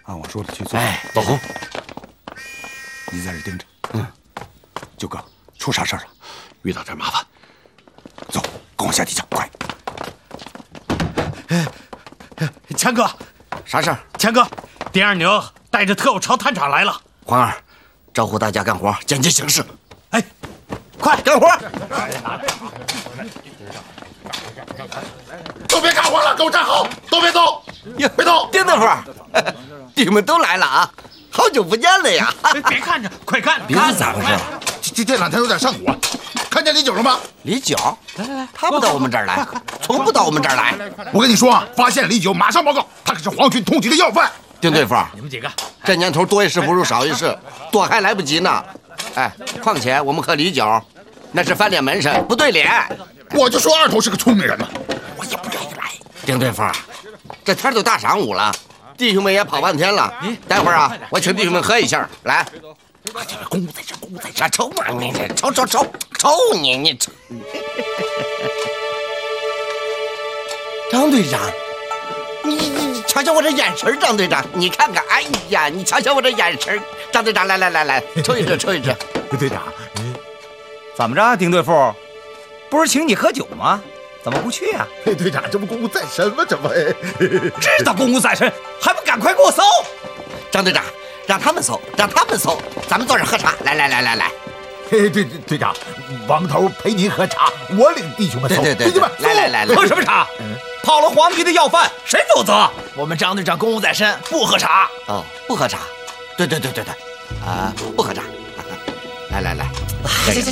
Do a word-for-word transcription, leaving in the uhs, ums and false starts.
按我说的去做。 哎，走红， 你在这盯着。嗯，九哥，出啥事了？ 遇到点麻烦。 走，跟我下地窖，快！ 强哥， 啥事儿？ 强哥，丁二牛带着特务朝探长来了。 黄二，招呼大家干活，简洁行事。 哎，快干活！ 都别干活了，给我站好，都别动，别动！ 丁大夫，弟兄们都来了啊！好久不见了呀！ 别看着，快看！ 别是咋回事？ 这这两天有点上火，看见李九了吗？ 李九，来来来，他不到我们这儿来，从不到我们这儿来。 我跟你说啊，发现李九，马上报告，他可是皇军通缉的要犯。 丁对付， 你们几个， 这年头多一事不如少一事，躲还来不及呢。哎，况且我们和李九那是翻脸门神，不对脸。 我就说二头是个聪明人嘛， 我也不愿意来。丁对付，这天都大晌午了，弟兄们也跑半天了。待会儿啊，我请弟兄们喝一下，来。这个公务在这，公务在这，抽嘛你这，抽抽抽抽你你抽。张队长，你你瞧瞧我这眼神，张队长，你看看，哎呀，你瞧瞧我这眼神，张队长，来来来来，抽一支，抽一支。 队长，怎么着，丁队副，不是请你喝酒吗？怎么不去啊？ 嘿，队长，这不公务在身吗？这不， 知道公务在身，还不赶快给我搜？ 张队长，让他们搜，让他们搜，咱们坐这喝茶。来来来来来， 嘿，队队长，王头陪您喝茶，我领弟兄们搜。 对对对， 弟兄们， 来来来来， 喝什么茶？跑了皇帝的要犯，谁负责？ 我们张队长公务在身，不喝茶。 哦，不喝茶。对对对对对，啊，不喝茶。来来来， 行行